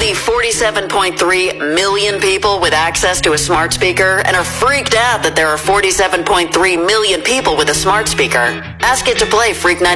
the 47.3 million people with access to a smart speaker and are freaked out that there are 47.3 million people with a smart speaker? Ask it to play Freak 90.